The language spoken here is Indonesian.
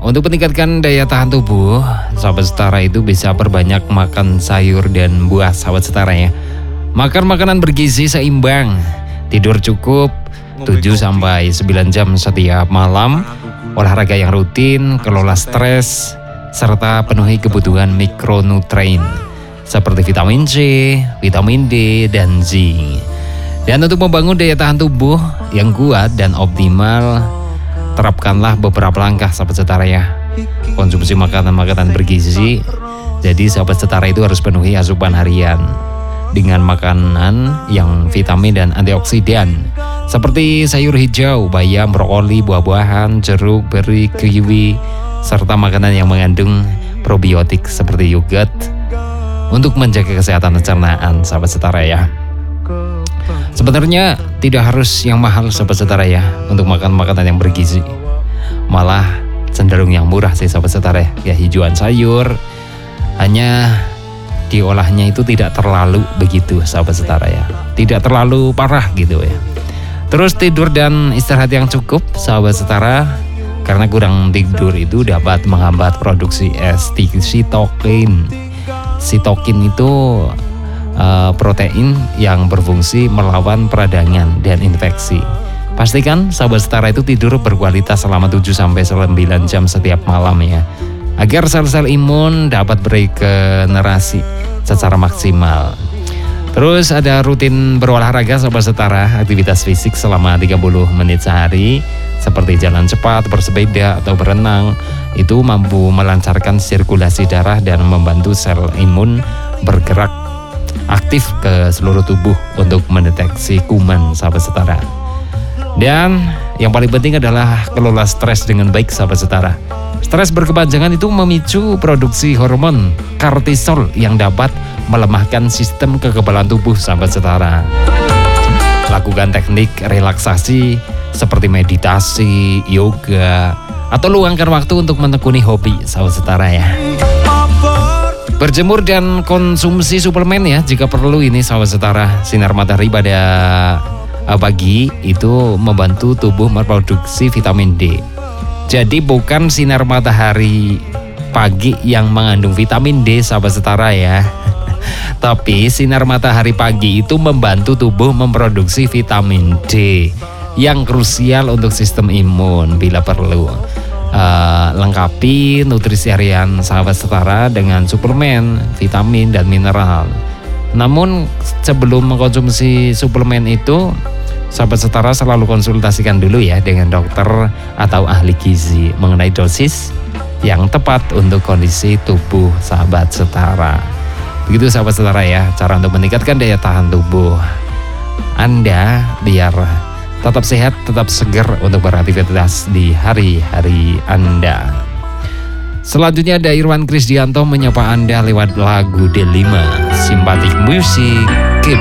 Untuk meningkatkan daya tahan tubuh, sahabat setara itu bisa perbanyak makan sayur dan buah, sahabat setara ya. Makan makanan bergizi seimbang, tidur cukup 7-9 jam setiap malam, olahraga yang rutin, kelola stres, serta penuhi kebutuhan mikronutrien seperti vitamin C, vitamin D, dan zinc. Dan untuk membangun daya tahan tubuh yang kuat dan optimal, terapkanlah beberapa langkah sahabat setara ya. Konsumsi makanan-makanan bergizi. Jadi sahabat setara itu harus penuhi asupan harian dengan makanan yang vitamin dan antioksidan seperti sayur hijau, bayam, brokoli, buah-buahan, jeruk, beri, kiwi, serta makanan yang mengandung probiotik seperti yogurt untuk menjaga kesehatan pencernaan sahabat setara ya. Sebenarnya tidak harus yang mahal sahabat setara ya untuk makan makanan yang bergizi. Malah cenderung yang murah sih sahabat setara ya. Hijauan sayur hanya diolahnya itu tidak terlalu begitu sahabat setara ya. Tidak terlalu parah gitu ya. Terus tidur dan istirahat yang cukup sahabat setara, karena kurang tidur itu dapat menghambat produksi sitokin. Sitokin itu protein yang berfungsi melawan peradangan dan infeksi. Pastikan sahabat setara itu tidur berkualitas selama 7-9 jam setiap malam ya, agar sel-sel imun dapat beregenerasi secara maksimal. Terus ada rutin berolahraga sahabat setara, aktivitas fisik selama 30 menit sehari seperti jalan cepat, bersepeda, atau berenang. Itu mampu melancarkan sirkulasi darah dan membantu sel imun bergerak aktif ke seluruh tubuh untuk mendeteksi kuman sahabat setara. Dan yang paling penting adalah kelola stres dengan baik sahabat setara. Stres berkepanjangan itu memicu produksi hormon kortisol yang dapat melemahkan sistem kekebalan tubuh sahabat setara. Lakukan teknik relaksasi seperti meditasi, yoga, atau luangkan waktu untuk menekuni hobi sahabat setara ya. Berjemur dan konsumsi suplemen ya jika perlu ini sahabat setara. Sinar matahari pada pagi itu membantu tubuh memproduksi vitamin D. Jadi bukan sinar matahari pagi yang mengandung vitamin D sahabat setara ya. Tapi sinar matahari pagi itu membantu tubuh memproduksi vitamin D yang krusial untuk sistem imun. Bila perlu, lengkapi nutrisi harian sahabat setara dengan suplemen, vitamin, dan mineral. Namun sebelum mengkonsumsi suplemen itu, sahabat setara selalu konsultasikan dulu ya dengan dokter atau ahli gizi mengenai dosis yang tepat untuk kondisi tubuh sahabat setara. Begitu sahabat setara ya, cara untuk meningkatkan daya tahan tubuh Anda biar tetap sehat, tetap segar untuk beraktivitas di hari-hari Anda. Selanjutnya ada Irwan Krisdianto menyapa Anda lewat lagu Delima, Simpatik Musik.